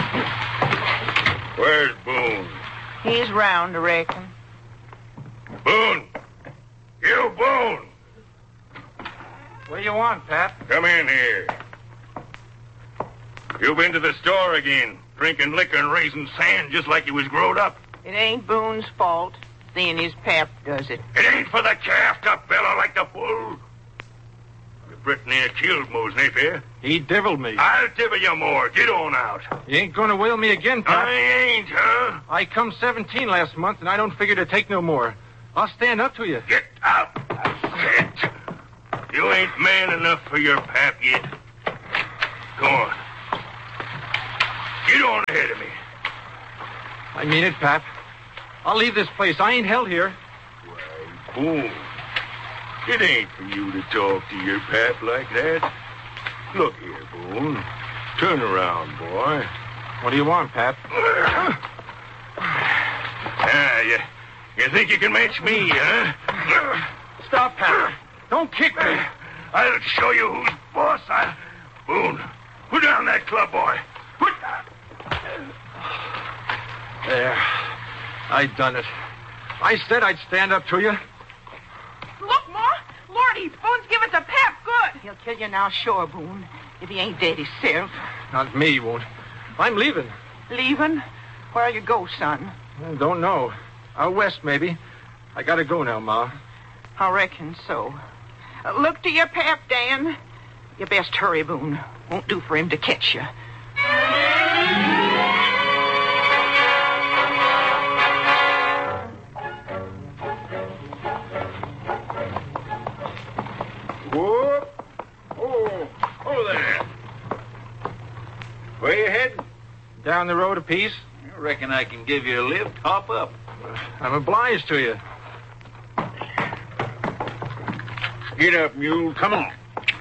Where's Boone? He's round, I reckon. Boone! You, Boone! What do you want, Pap? Come in here. You been to the store again, drinking liquor and raising sand just like you was growed up. It ain't Boone's fault. Seeing his pap does it. It ain't for the calf to bellow like the bull. You pretty near killed Mose Napier. He deviled me. I'll divil you more. Get on out. You ain't gonna whale me again, Pap. I ain't, huh? I come 17 last month, and I don't figure to take no more. I'll stand up to you. Get out. Sit. You ain't man enough for your pap yet. Go on. Get on ahead of me. I mean it, Pap. I'll leave this place. I ain't held here. Why, Boone, it ain't for you to talk to your pap like that. Look here, Boone. Turn around, boy. What do you want, Pap? You think you can match me, huh? Stop, Pap. Don't kick me. I'll show you who's boss. Boone, put down that club, boy. Put down. There. I done it. I said I'd stand up to you. Look, Ma. Lordy, Boone's give us a pap good. He'll kill you now, sure, Boone, if he ain't dead himself. Not me, he won't. I'm leaving. Leaving? Where you go, son? Don't know. Out west, maybe. I gotta go now, Ma. I reckon so. Look to your pap, Dan. You best hurry, Boone. Won't do for him to catch you. Whoop. Oh there. Where you heading? Down the road a piece. I reckon I can give you a lift. Hop up. I'm obliged to you. Get up, mule. Come on.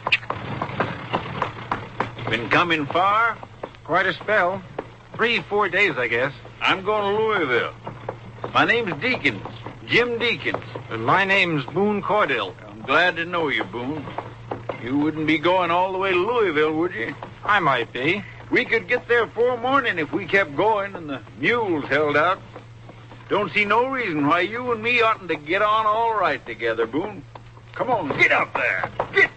Been coming far? Quite a spell. 3-4 days, I guess. I'm going to Louisville. My name's Deakins. Jim Deakins. And my name's Boone Cordell. I'm glad to know you, Boone. You wouldn't be going all the way to Louisville, would you? I might be. We could get there 4 morning if we kept going and the mules held out. Don't see no reason why you and me oughtn't to get on all right together, Boone. Come on, get up there. Get.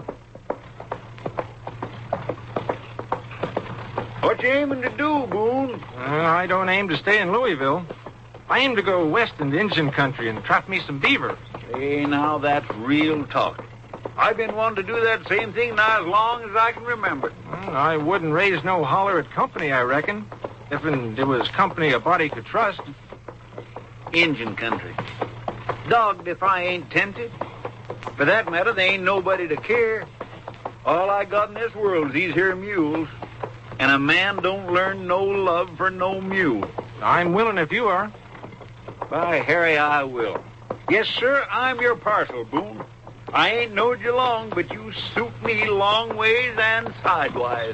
What you aiming to do, Boone? I don't aim to stay in Louisville. I aim to go west in the Indian country and trap me some beaver. Hey, now that's real talk. I've been wanting to do that same thing now as long as I can remember. I wouldn't raise no holler at company, I reckon. If there was company a body could trust. Indian country. Dogged if I ain't tempted. For that matter, there ain't nobody to care. All I got in this world is these here mules. And a man don't learn no love for no mule. I'm willing if you are. By Harry, I will. Yes, sir, I'm your parcel, Boone. I ain't knowed you long, but you suit me long ways and sidewise.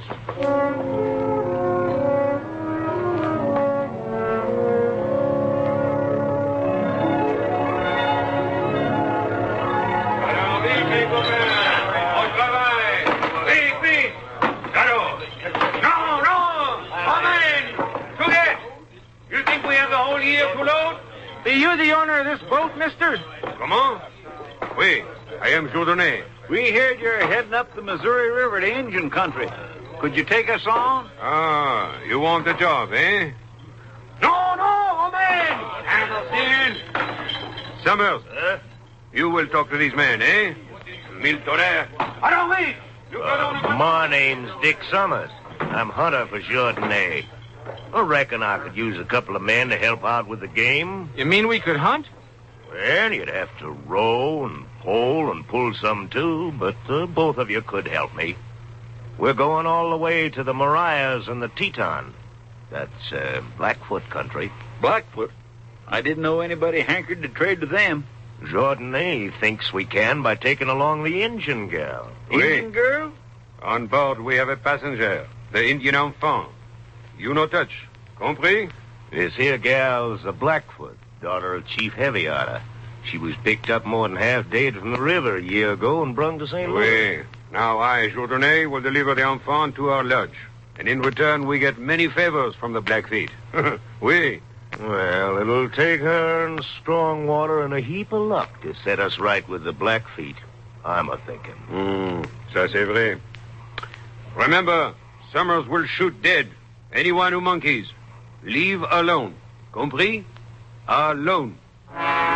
Are you the owner of this boat, mister? Comment? Oui, I am Jourdain. We heard you're heading up the Missouri River to Indian country. Could you take us on? Ah, you want the job, eh? No, man! Anderson! Summers, you will talk to these men, eh? Mille tonnerres. I don't wait! My name's Dick Summers. I'm hunter for Jourdain. I reckon I could use a couple of men to help out with the game. You mean we could hunt? Well, you'd have to row and pole and pull some, too, but both of you could help me. We're going all the way to the Marias and the Teton. That's Blackfoot country. Blackfoot? I didn't know anybody hankered to trade to them. Jourdain thinks we can by taking along the Indian girl. Indian girl? On board, we have a passenger, the Indian enfant. You no touch. Compris? This here gal's a Blackfoot, daughter of Chief Heavyotter. She was picked up more than half dead from the river a year ago and brung to St. Louis. Oui. Now I, Jourdain, will deliver the enfant to our lodge. And in return, we get many favors from the Blackfeet. We. Well, it'll take her and strong water and a heap of luck to set us right with the Blackfeet. I'm a-thinking. Ça c'est vrai. Remember, Summers will shoot dead anyone who monkeys. Leave alone. Compris? Alone.